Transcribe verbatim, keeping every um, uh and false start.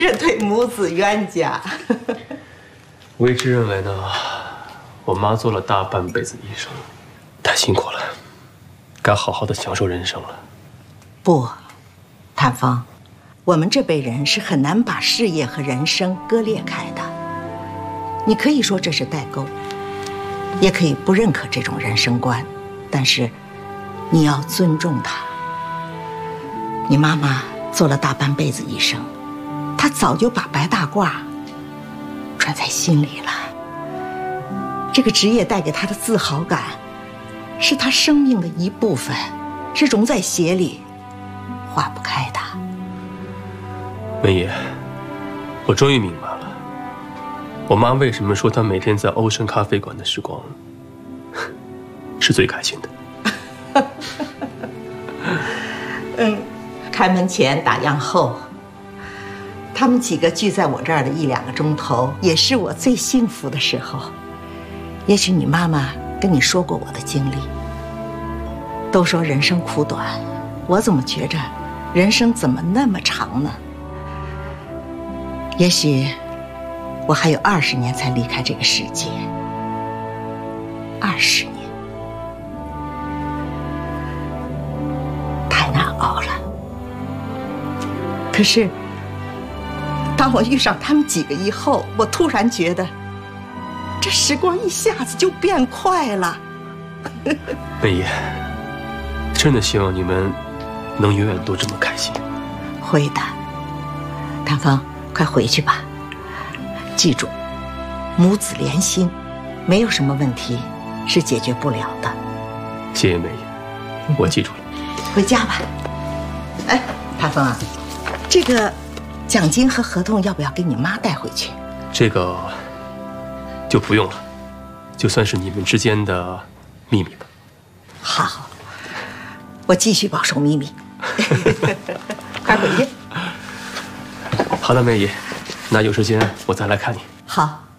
这对母子冤家。 我一直认为呢，我妈做了大半辈子医生，太辛苦了，该好好的享受人生了。 不，谭芳，我们这辈人是很难把事业和人生割裂开的。你可以说这是代沟，也可以不认可这种人生观，但是你要尊重他。你妈妈做了大半辈子医生，她早就把白大褂穿在心里了。这个职业带给她的自豪感，是她生命的一部分，是融在血里，化不开的。 梅姨，我终于明白了，我妈为什么说她每天在欧盛咖啡馆的时光是最开心的。 嗯，开门前打烊后，他们几个聚在我这儿的一两个钟头，也是我最幸福的时候。也许你妈妈跟你说过我的经历，都说人生苦短，我怎么觉着人生怎么那么长呢？也许我还有二十年才离开这个世界，二十年，太难熬了。可是，当我遇上他们几个以后，我突然觉得，这时光一下子就变快了。 梅姨，真的希望你们能永远都这么开心。 会的，谭芳，快回去吧。记住，母子连心，没有什么问题是解决不了的。 谢谢梅姨，我记住了。 回家吧。哎，谭芳啊，这个奖金和合同要不要给你妈带回去？ 这个就不用了，就算是你们之间的秘密吧。 好，我继续保守秘密。快回去。 好的，梅姨，那有时间我再来看你。 好。